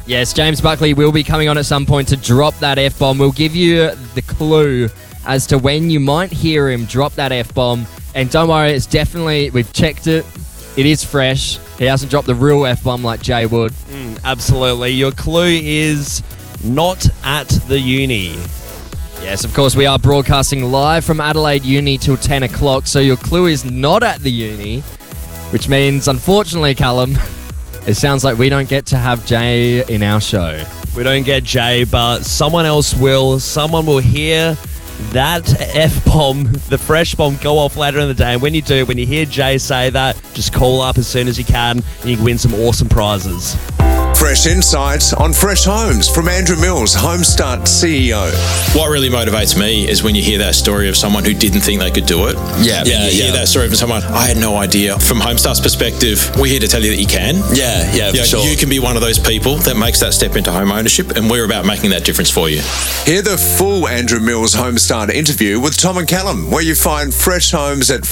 Yes, James Buckley will be coming on at some point to drop that F-bomb. We'll give you the clue as to when you might hear him drop that F-bomb. And don't worry, it's definitely, we've checked it. It is fresh. He hasn't dropped the real F-bomb like Jay would. Absolutely. Your clue is not at the uni. Yes, of course, we are broadcasting live from Adelaide Uni till 10 o'clock, so your clue is not at the uni, which means, unfortunately, Callum, it sounds like we don't get to have Jay in our show. We don't get Jay, but someone else will. Someone will hear that F-bomb, the fresh bomb, go off later in the day. And when you do, when you hear Jay say that, just call up as soon as you can and you can win some awesome prizes. Fresh insights on Fresh Homes from Andrew Mills, Homestart CEO. What really motivates me is when you hear that story of someone who didn't think they could do it. You hear that story from someone, I had no idea. From Homestar's perspective, we're here to tell you that you can. For sure. You can be one of those people that makes that step into home ownership, and we're about making that difference for you. Hear the full Andrew Mills Homestart interview with Tom and Callum, where you find Fresh Homes at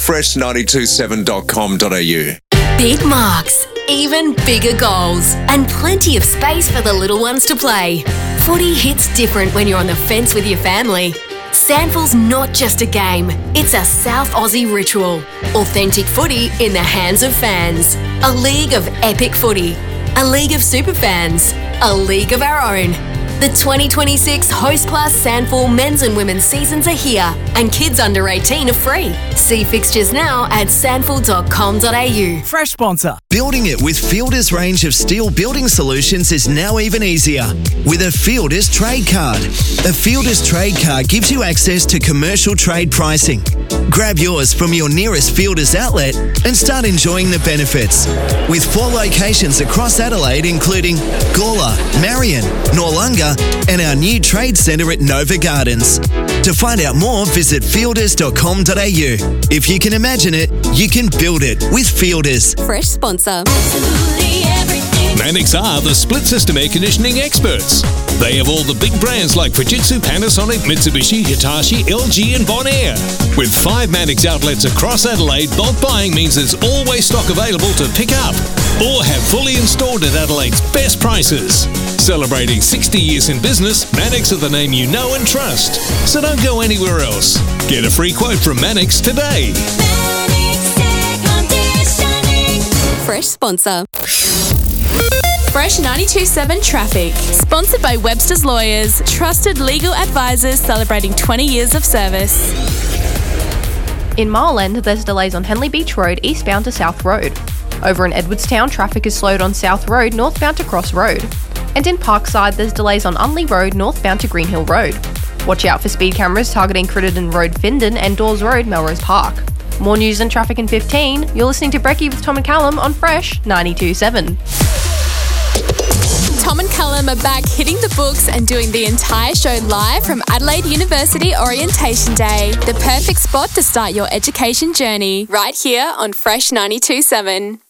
fresh927.com.au. Big marks, even bigger goals, and plenty of space for the little ones to play. Footy hits different when you're on the fence with your family. SANFL's not just a game, it's a South Aussie ritual. Authentic footy in the hands of fans. A league of epic footy. A league of super fans. A league of our own. The 2026 Host Class SANFL men's and women's seasons are here, and kids under 18 are free. See fixtures now at sanfl.com.au. Fresh sponsor. Building it with Fielder's range of steel building solutions is now even easier with a Fielder's Trade Card. A Fielder's Trade Card gives you access to commercial trade pricing. Grab yours from your nearest Fielder's outlet and start enjoying the benefits. With 4 locations across Adelaide, including Gawler, Marion, Noarlunga, and our new trade centre at Nova Gardens. To find out more, visit fielders.com.au. If you can imagine it, you can build it with Fielders. Fresh sponsor. Mannix are the split system air conditioning experts. They have all the big brands like Fujitsu, Panasonic, Mitsubishi, Hitachi, LG and Bonaire. With 5 Mannix outlets across Adelaide, bulk buying means there's always stock available to pick up or have fully installed at Adelaide's best prices. Celebrating 60 years in business, Mannix are the name you know and trust. So don't go anywhere else. Get a free quote from Mannix today. Fresh sponsor. Fresh 92.7 Traffic. Sponsored by Webster's Lawyers, trusted legal advisors celebrating 20 years of service. In Marland, there's delays on Henley Beach Road eastbound to South Road. Over in Edwardstown, traffic is slowed on South Road northbound to Cross Road. And in Parkside, there's delays on Unley Road northbound to Greenhill Road. Watch out for speed cameras targeting Crittenden Road, Findon, and Dawes Road, Melrose Park. More news and traffic in 15. You're listening to Brekkie with Tom and Callum on Fresh 92.7. Tom and Callum are back hitting the books and doing the entire show live from Adelaide University Orientation Day. The perfect spot to start your education journey, right here on Fresh 92.7.